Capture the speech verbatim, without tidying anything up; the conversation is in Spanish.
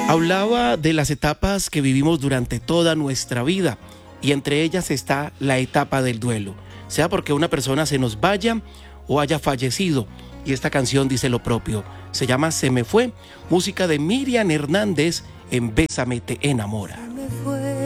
Hablaba de las etapas que vivimos durante toda nuestra vida y entre ellas está la etapa del duelo, sea porque una persona se nos vaya o haya fallecido. Y esta canción dice lo propio, se llama Se me fue, música de Miriam Hernández en Bésame te enamora.